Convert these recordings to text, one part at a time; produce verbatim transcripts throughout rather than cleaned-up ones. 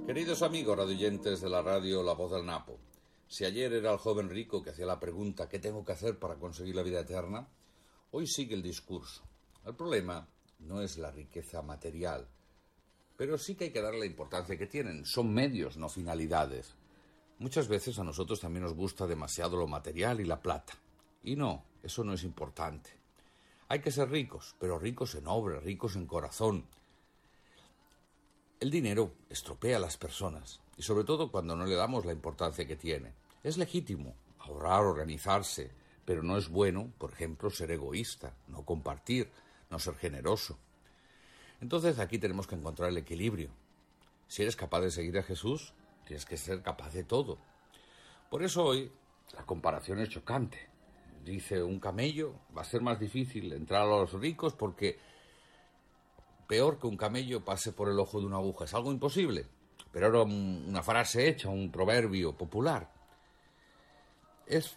Queridos amigos radioyentes de la radio La Voz del Napo, si ayer era el joven rico que hacía la pregunta ¿qué tengo que hacer para conseguir la vida eterna?, hoy sigue el discurso. El problema no es la riqueza material, pero sí que hay que darle la importancia que tienen. Son medios, no finalidades. Muchas veces a nosotros también nos gusta demasiado lo material y la plata. Y no, eso no es importante. Hay que ser ricos, pero ricos en obra, ricos en corazón. El dinero estropea a las personas, y sobre todo cuando no le damos la importancia que tiene. Es legítimo ahorrar, organizarse, pero no es bueno, por ejemplo, ser egoísta, no compartir, no ser generoso. Entonces aquí tenemos que encontrar el equilibrio. Si eres capaz de seguir a Jesús, tienes que ser capaz de todo. Por eso hoy la comparación es chocante. Dice un camello, va a ser más difícil entrar a los ricos porque peor que un camello pase por el ojo de una aguja. Es algo imposible, pero era un, una frase hecha, un proverbio popular. Es...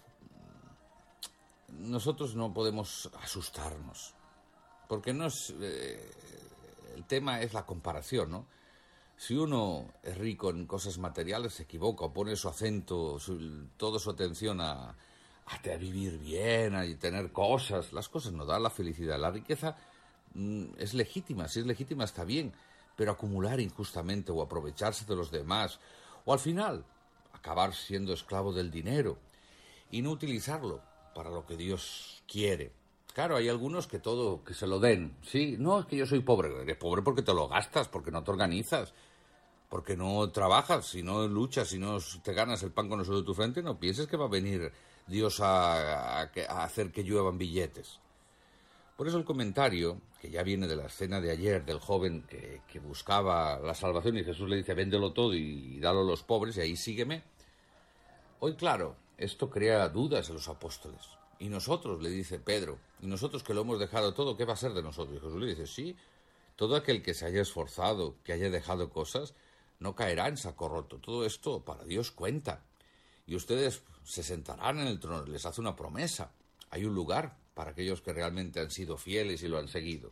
Nosotros no podemos asustarnos, porque no es... Eh, el tema es la comparación, ¿no? Si uno es rico en cosas materiales, se equivoca o pone su acento, su, toda su atención a, a, a vivir bien, a tener cosas. Las cosas no dan la felicidad. La riqueza mm, es legítima, si es legítima está bien, pero acumular injustamente o aprovecharse de los demás, o al final acabar siendo esclavo del dinero y no utilizarlo para lo que Dios quiere. Claro, hay algunos que todo, que se lo den, ¿sí? No, es que yo soy pobre. Eres pobre porque te lo gastas, porque no te organizas, porque no trabajas, si no luchas, si no te ganas el pan con el sudor de tu frente, no pienses que va a venir Dios a, a, a hacer que lluevan billetes. Por eso el comentario, que ya viene de la escena de ayer, del joven que, que buscaba la salvación y Jesús le dice, véndelo todo y, y dalo a los pobres y ahí sígueme. Hoy, claro, esto crea dudas en los apóstoles. Y nosotros, le dice Pedro, y nosotros que lo hemos dejado todo, ¿qué va a ser de nosotros? Y Jesús le dice, sí, todo aquel que se haya esforzado, que haya dejado cosas, no caerá en saco roto. Todo esto para Dios cuenta. Y ustedes se sentarán en el trono, les hace una promesa. Hay un lugar para aquellos que realmente han sido fieles y lo han seguido.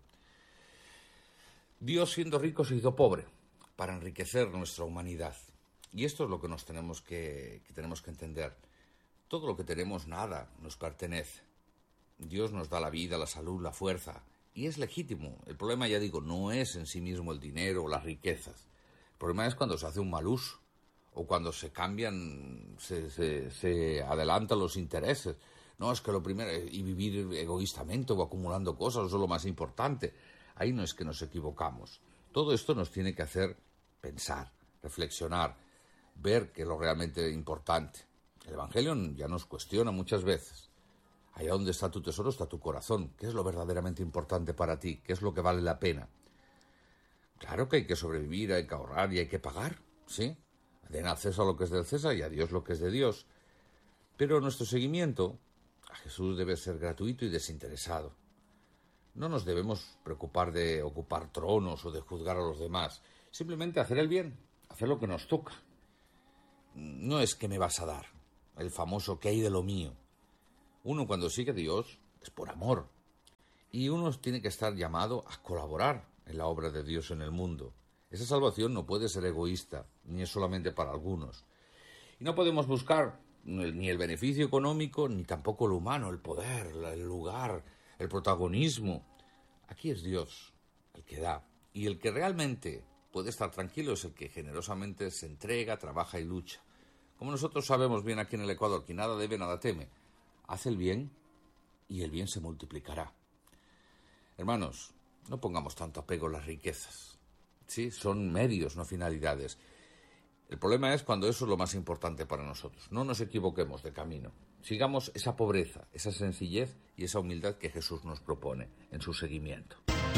Dios, siendo rico, se hizo pobre para enriquecer nuestra humanidad. Y esto es lo que nos tenemos que, que tenemos que entender. Todo lo que tenemos, nada, nos pertenece. Dios nos da la vida, la salud, la fuerza, y es legítimo. El problema, ya digo, no es en sí mismo el dinero o las riquezas. El problema es cuando se hace un mal uso, o cuando se cambian, se, se, se adelantan los intereses. No, es que lo primero, y vivir egoístamente o acumulando cosas, eso es lo más importante. Ahí no es que nos equivocamos. Todo esto nos tiene que hacer pensar, reflexionar, ver qué es lo realmente importante. El Evangelio ya nos cuestiona muchas veces. Allá donde está tu tesoro está tu corazón. ¿Qué es lo verdaderamente importante para ti? ¿Qué es lo que vale la pena? Claro que hay que sobrevivir, hay que ahorrar y hay que pagar, ¿sí? Den al César lo que es del César y a Dios lo que es de Dios. Pero nuestro seguimiento a Jesús debe ser gratuito y desinteresado. No nos debemos preocupar de ocupar tronos o de juzgar a los demás. Simplemente hacer el bien, hacer lo que nos toca. No es que me vas a dar, el famoso que hay de lo mío. Uno cuando sigue a Dios es por amor. Y uno tiene que estar llamado a colaborar en la obra de Dios en el mundo. Esa salvación no puede ser egoísta, ni es solamente para algunos. Y no podemos buscar ni el beneficio económico, ni tampoco lo humano, el poder, el lugar, el protagonismo. Aquí es Dios el que da. Y el que realmente puede estar tranquilo es el que generosamente se entrega, trabaja y lucha. Como nosotros sabemos bien aquí en el Ecuador, que nada debe, nada teme. Haz el bien y el bien se multiplicará. Hermanos, no pongamos tanto apego a las riquezas. Sí, son medios, no finalidades. El problema es cuando eso es lo más importante para nosotros. No nos equivoquemos de camino. Sigamos esa pobreza, esa sencillez y esa humildad que Jesús nos propone en su seguimiento.